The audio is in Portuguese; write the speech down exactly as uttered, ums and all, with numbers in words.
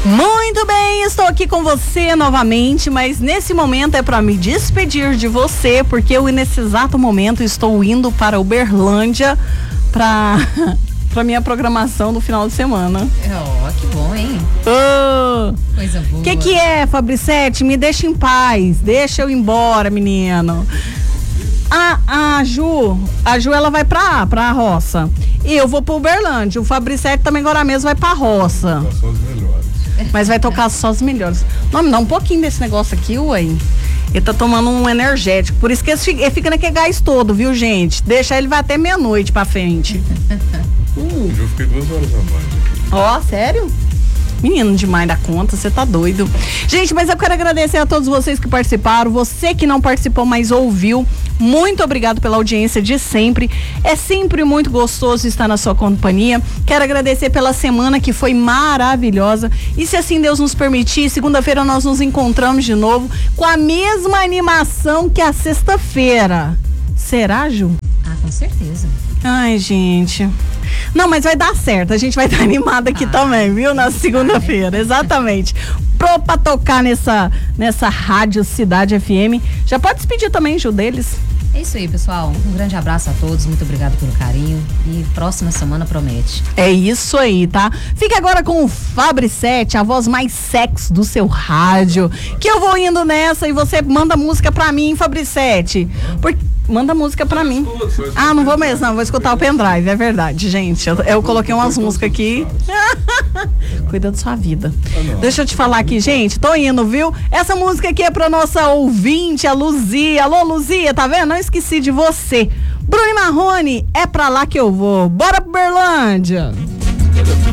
Muito bem, estou aqui com você novamente, mas nesse momento é para me despedir de você, porque eu nesse exato momento estou indo para Uberlândia para para minha programação do final de semana. Ó, oh, que bom, hein? Oh. Coisa boa. O que que é, Fabricete? Me deixa em paz, deixa eu ir embora, menino. A, a Ju, a Ju ela vai pra, pra roça. E eu vou pro Uberlândia. O Fabricete também agora mesmo vai pra roça. Só os melhores. Mas vai tocar só os melhores. Não, me dá um pouquinho desse negócio aqui, ué. Ele tá tomando um energético. Por isso que ele fica naquele gás todo, viu, gente? Deixa ele vai até meia-noite pra frente. uh. Eu fiquei duas horas a mais aqui. Ó, oh, sério? Menino demais da conta, você tá doido. Gente, mas eu quero agradecer a todos vocês que participaram, você que não participou, mas ouviu. Muito obrigado pela audiência de sempre. É sempre muito gostoso estar na sua companhia. Quero agradecer pela semana que foi maravilhosa. E se assim Deus nos permitir, segunda-feira nós nos encontramos de novo com a mesma animação que a sexta-feira. Será, Ju? Ah, com certeza. Ai, gente. Não, mas vai dar certo. A gente vai estar animada aqui ah, também, viu? Na segunda-feira, exatamente. Pro pra tocar nessa, nessa rádio Cidade F M. Já pode despedir também, Ju, deles. É isso aí, pessoal. Um grande abraço a todos. Muito obrigado pelo carinho. E próxima semana promete. É isso aí, tá? Fica agora com o Fabricete, a voz mais sexy do seu rádio. Que eu vou indo nessa e você manda música pra mim, Fabricete. Porque manda música pra mim. Ah, não vou mesmo, não. Vou escutar o pendrive, é verdade, gente. Eu, eu coloquei umas músicas aqui. Cuida da sua vida. Deixa eu te falar aqui, gente. Tô indo, viu? Essa música aqui é pra nossa ouvinte, a Luzia. Alô, Luzia, tá vendo? Não esqueci de você. Bruno Marrone, é pra lá que eu vou. Bora pro Uberlândia.